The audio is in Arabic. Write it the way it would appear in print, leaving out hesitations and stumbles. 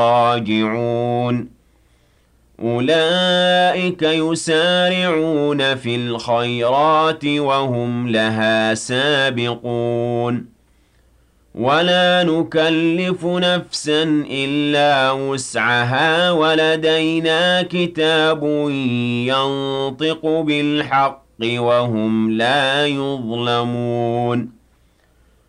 راجعون أولئك يسارعون في الخيرات وهم لها سابقون ولا نكلف نفسا إلا وسعها ولدينا كتاب ينطق بالحق وهم لا يظلمون